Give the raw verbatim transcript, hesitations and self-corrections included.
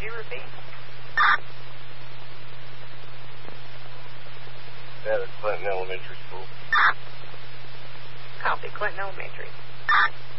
Could you repeat? Yeah, that's Clinton Elementary School. Copy, Clinton Elementary.